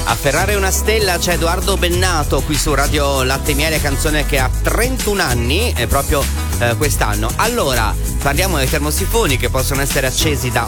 Afferrare una stella, c'è Edoardo Bennato qui su Radio Latte e Miele, canzone che ha 31 anni proprio quest'anno. Allora, parliamo dei termosifoni che possono essere accesi da